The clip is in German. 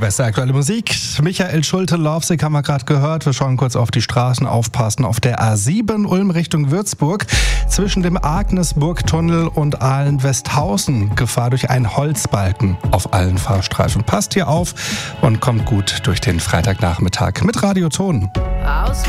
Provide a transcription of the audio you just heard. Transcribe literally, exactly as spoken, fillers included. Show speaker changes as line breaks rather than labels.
beste aktuelle Musik. Michael Schulte, Lovesick haben wir gerade gehört. Wir schauen kurz auf die Straßen, aufpassen. Auf der A sieben Ulm Richtung Würzburg zwischen dem Agnesburg-Tunnel und Ahlen-Westhausen. Gefahr durch einen Holzbalken auf allen Fahrstreifen. Passt hier auf und kommt gut durch den Freitagnachmittag mit Radio Ton.
Aus